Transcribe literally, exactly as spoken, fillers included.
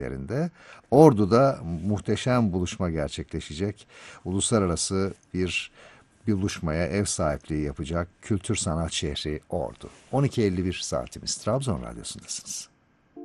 yerinde. Ordu'da muhteşem buluşma gerçekleşecek. Uluslararası bir buluşmaya ev sahipliği yapacak kültür sanat şehri Ordu. on iki elli bir saatimiz Trabzon Radyosu'ndasınız.